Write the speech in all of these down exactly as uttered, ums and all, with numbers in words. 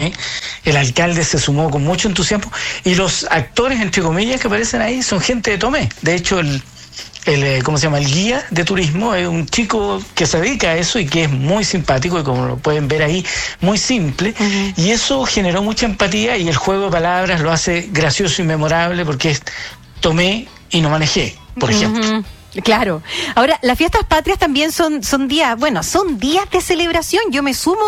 Tomé. El alcalde se sumó con mucho entusiasmo y los actores, entre comillas, que aparecen ahí son gente de Tomé. De hecho, el, el ¿cómo se llama? El guía de turismo es un chico que se dedica a eso y que es muy simpático y, como lo pueden ver ahí, muy simple. Uh-huh. Y eso generó mucha empatía y el juego de palabras lo hace gracioso y memorable porque es Tomé y no manejé, por ejemplo. Uh-huh. Claro. Ahora, las fiestas patrias también son, son días, bueno, son días de celebración. Yo me sumo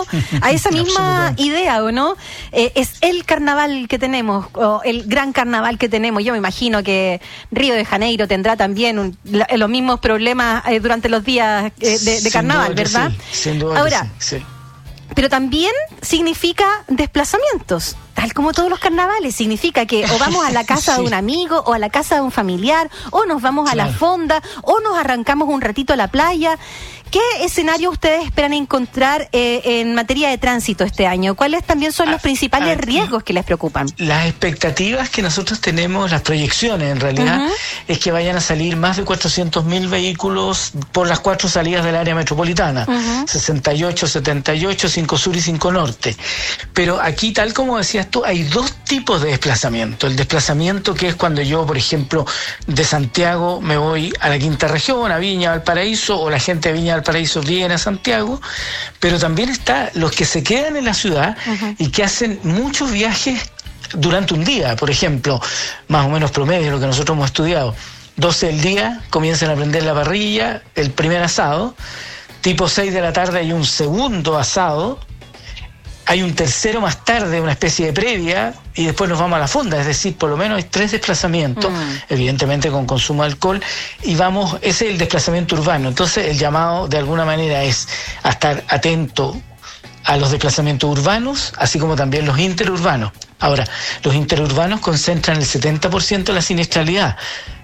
a esa misma idea, ¿o no? Eh, es el carnaval que tenemos, o el gran carnaval que tenemos. Yo me imagino que Río de Janeiro tendrá también un, la, los mismos problemas eh, durante los días eh, de, de carnaval, ¿verdad? Sí, sin duda. Ahora, sí, sí. Pero también significa desplazamientos, tal como todos los carnavales. Significa que o vamos a la casa sí. de un amigo, o a la casa de un familiar, o nos vamos claro. a la fonda, o nos arrancamos un ratito a la playa. ¿Qué escenario ustedes esperan encontrar eh, en materia de tránsito este año? ¿Cuáles también son los principales ah, riesgos que les preocupan? Las expectativas que nosotros tenemos, las proyecciones en realidad, uh-huh. es que vayan a salir más de cuatrocientos mil vehículos por las cuatro salidas del área metropolitana, uh-huh. sesenta y ocho, setenta y ocho, cinco Sur y cinco Norte. Pero aquí, tal como decías tú, hay dos tipos de desplazamiento. El desplazamiento que es cuando yo, por ejemplo, de Santiago me voy a la Quinta Región, a Viña, Valparaíso, o la gente de Viña, Valparaíso viene a Santiago, pero también está los que se quedan en la ciudad uh-huh. y que hacen muchos viajes durante un día, por ejemplo, más o menos promedio, lo que nosotros hemos estudiado, doce del día, comienzan a prender la parrilla, el primer asado, tipo seis de la tarde hay un segundo asado, hay un tercero más tarde, una especie de previa, y después nos vamos a la fonda, es decir, por lo menos hay tres desplazamientos, mm. evidentemente con consumo de alcohol, y vamos, ese es el desplazamiento urbano. Entonces el llamado de alguna manera es a estar atento a los desplazamientos urbanos, así como también los interurbanos. Ahora, los interurbanos concentran el setenta por ciento de la siniestralidad,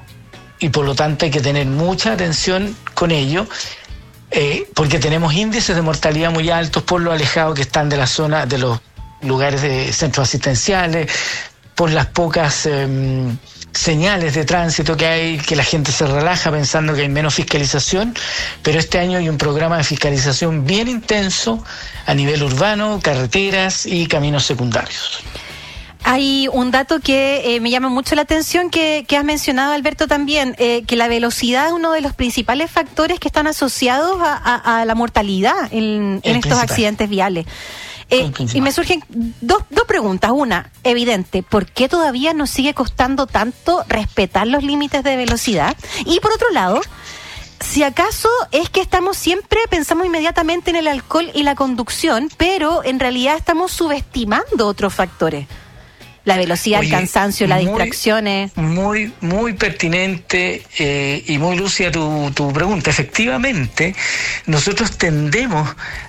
y por lo tanto hay que tener mucha atención con ello, Eh, porque tenemos índices de mortalidad muy altos por lo alejados que están de la zona, de los lugares de centros asistenciales, por las pocas eh, señales de tránsito que hay, que la gente se relaja pensando que hay menos fiscalización, pero este año hay un programa de fiscalización bien intenso a nivel urbano, carreteras y caminos secundarios. Hay un dato que eh, me llama mucho la atención que, que has mencionado, Alberto, también, eh, que la velocidad es uno de los principales factores que están asociados a, a, a la mortalidad en, en estos principal. accidentes viales. Eh, y me surgen dos, dos preguntas. Una, evidente, ¿por qué todavía nos sigue costando tanto respetar los límites de velocidad? Y por otro lado, si acaso es que estamos siempre, pensamos inmediatamente en el alcohol y la conducción, pero en realidad estamos subestimando otros factores. La velocidad, Oye, el cansancio, las muy, distracciones. Muy, muy pertinente eh, y muy lúcida tu, tu pregunta. Efectivamente, nosotros tendemos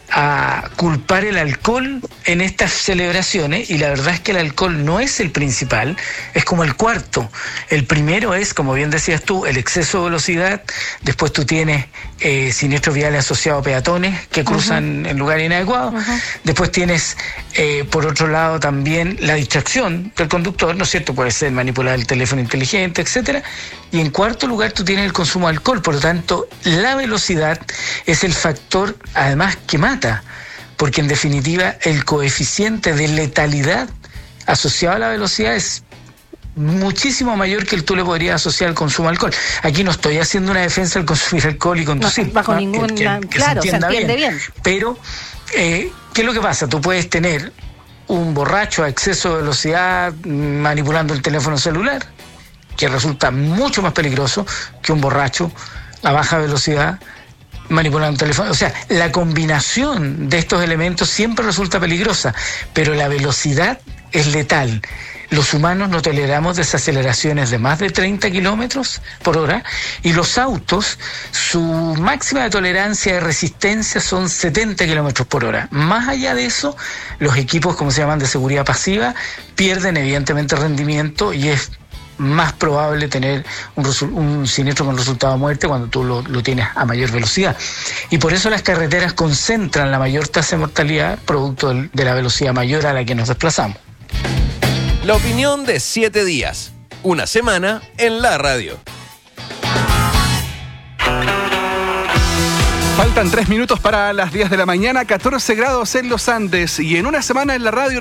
a culpar el alcohol en estas celebraciones y la verdad es que el alcohol no es el principal, es como el cuarto. El primero es, como bien decías tú, el exceso de velocidad, después tú tienes eh, siniestros viales asociados a peatones que cruzan uh-huh. en lugares inadecuados, uh-huh. después tienes, eh, por otro lado, también la distracción del conductor, ¿no es cierto? Puede ser manipular el teléfono inteligente, etcétera. Y en cuarto lugar tú tienes el consumo de alcohol, por lo tanto, la velocidad es el factor, además, que mata, porque en definitiva el coeficiente de letalidad asociado a la velocidad es muchísimo mayor que el tú le podrías asociar al consumo de alcohol. Aquí no estoy haciendo una defensa al consumir alcohol y conducir. No, bajo ¿no? ningún... Que, que, que claro, se, se entiende bien. bien. Pero, eh, ¿qué es lo que pasa? Tú puedes tener un borracho a exceso de velocidad manipulando el teléfono celular, que resulta mucho más peligroso que un borracho a baja velocidad manipulando el teléfono. O sea, la combinación de estos elementos siempre resulta peligrosa, pero la velocidad es letal. Los humanos no toleramos desaceleraciones de más de treinta kilómetros por hora y los autos, su máxima de tolerancia de resistencia son setenta kilómetros por hora. Más allá de eso, los equipos, como se llaman, de seguridad pasiva, pierden evidentemente rendimiento y es más probable tener un, resu- un siniestro con resultado de muerte cuando tú lo, lo tienes a mayor velocidad. Y por eso las carreteras concentran la mayor tasa de mortalidad producto del, de la velocidad mayor a la que nos desplazamos. La opinión de siete días, una semana en la radio. Faltan tres minutos para las diez de la mañana, catorce grados en los Andes y en una semana en la radio.